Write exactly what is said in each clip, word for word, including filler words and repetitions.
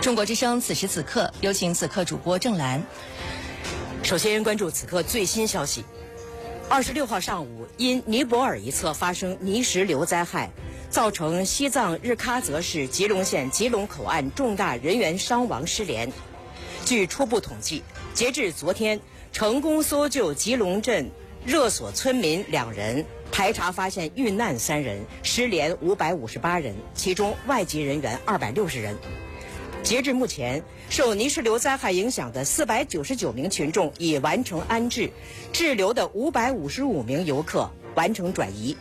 中国之声此时此刻，有请此刻主播郑兰。 首先关注此刻最新消息。二十六号上午，因尼泊尔一侧发生泥石流灾害，造成西藏日喀则市吉隆县吉隆口岸重大人员伤亡失联。据初步统计，截至昨天，成功搜救吉隆镇热所村民两人，排查发现遇难三人，失联五百五十八人，其中外籍人员二百六十人。截至目前，受泥石流灾害影响的四百九十九名群众已完成安置，滞留的五百五十五名游客完成转移。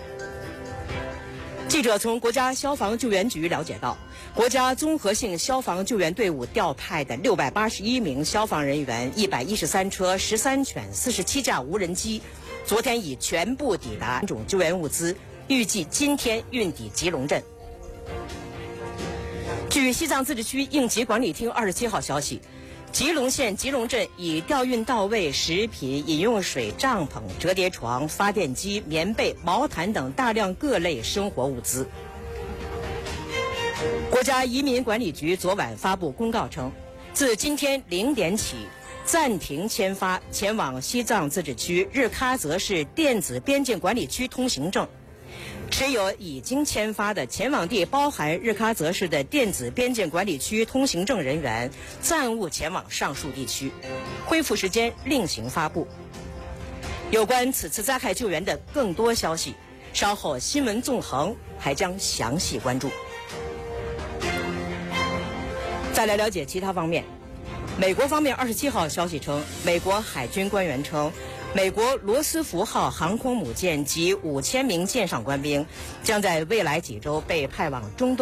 记者从国家消防救援局了解到，国家综合性消防救援队伍调派的六百八十一名消防人员、一百一十三车、十三犬、四十七架无人机，昨天已全部抵达种救援物资，预计今天运抵吉隆镇。据西藏自治区应急管理厅二十七号消息，吉隆县吉隆镇已调运到位食品、饮用水、帐篷、折叠床、发电机、棉被、毛毯等大量各类生活物资。国家移民管理局昨晚发布公告称，自今天零点起，暂停签发前往西藏自治区日喀则市电子边境管理区通行证。持有已经签发的前往地包含日喀则市的电子边境管理区通行证人员，暂勿前往上述地区。恢复时间另行发布。有关此次灾害救援的更多消息，稍后新闻纵横还将详细关注。再来了解其他方面。美国方面二十七号消息称，美国海军官员称，美国罗斯福号航空母舰及五千名舰上官兵将在未来几周被派往中东